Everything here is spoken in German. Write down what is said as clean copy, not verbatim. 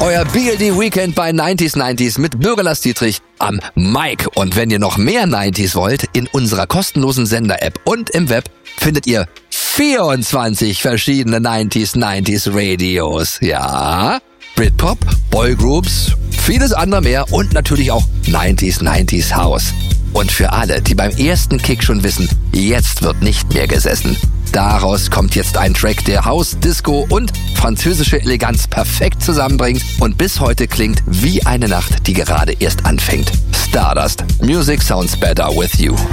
Euer BLD Weekend bei 90s mit Bürger Lars Dietrich am Mic. Und wenn ihr noch mehr 90s wollt, in unserer kostenlosen Sender-App und im Web findet ihr 24 verschiedene 90s Radios. Ja, Britpop, Boygroups, vieles andere mehr und natürlich auch 90s House. Und für alle, die beim ersten Kick schon wissen, jetzt wird nicht mehr gesessen. Daraus kommt jetzt ein Track, der House, Disco und französische Eleganz perfekt zusammenbringt und bis heute klingt wie eine Nacht, die gerade erst anfängt. Stardust. Music sounds better with you.